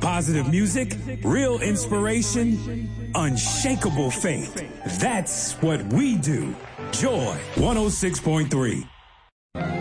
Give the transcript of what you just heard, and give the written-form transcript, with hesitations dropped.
Positive music, real inspiration, unshakable faith. That's what we do. Joy 106.3.